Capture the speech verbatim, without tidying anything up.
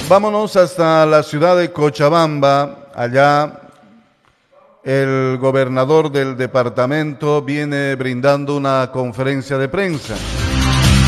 Vámonos hasta la ciudad de Cochabamba. Allá el gobernador del departamento viene brindando una conferencia de prensa.